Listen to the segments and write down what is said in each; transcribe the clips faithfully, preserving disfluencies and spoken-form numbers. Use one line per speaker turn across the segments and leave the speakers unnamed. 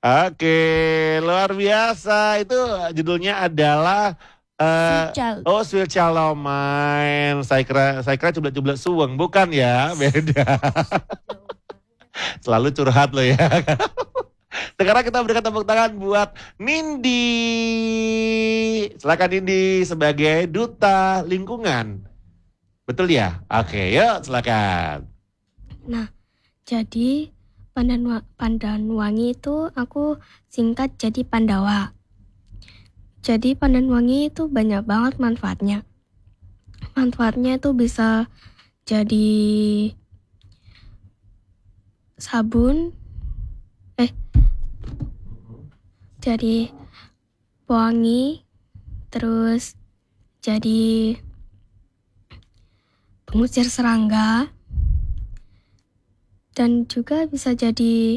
Oke, luar biasa. Itu judulnya adalah uh,
Sweet Child.
Oh, Sweet Child O' Mine. Saya kira saya kira cublet-cublet suweng, bukan ya? Beda. Selalu curhat loh ya. Sekarang kita berikan tepuk tangan buat Nindi. Silakan Nindi sebagai duta lingkungan. Betul ya? Oke, yuk silakan.
Nah, jadi Pandan, Pandan Wangi itu aku singkat jadi Pandawa. Jadi Pandan Wangi itu banyak banget manfaatnya. Manfaatnya itu bisa jadi sabun, eh, jadi pewangi, terus jadi pengusir serangga, dan juga bisa jadi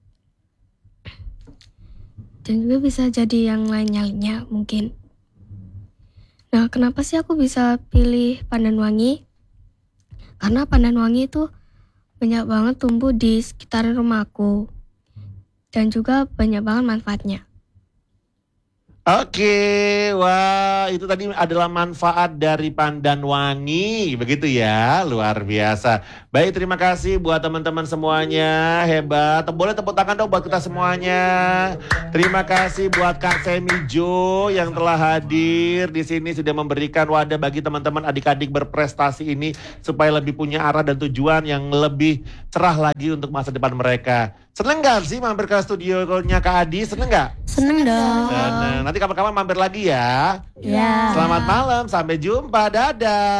dan juga bisa jadi yang lain-lainnya mungkin. Nah, kenapa sih aku bisa pilih Pandan Wangi? Karena Pandan Wangi itu banyak banget tumbuh di sekitaran rumahku dan juga banyak banget manfaatnya.
Oke, wah itu tadi adalah manfaat dari Pandan Wangi, begitu ya, luar biasa. Baik, terima kasih buat teman-teman semuanya, hebat. Boleh tepuk tangan dong buat kita semuanya. Terima kasih buat Kak Semi Jo yang telah hadir di sini, sudah memberikan wadah bagi teman-teman adik-adik berprestasi ini supaya lebih punya arah dan tujuan yang lebih cerah lagi untuk masa depan mereka. Seneng gak sih mampir ke studionya Kak Adi? Seneng gak?
Seneng dong.
Seneng. Nanti kapan-kapan mampir lagi ya.
Ya.
Selamat malam, sampai jumpa, dadah.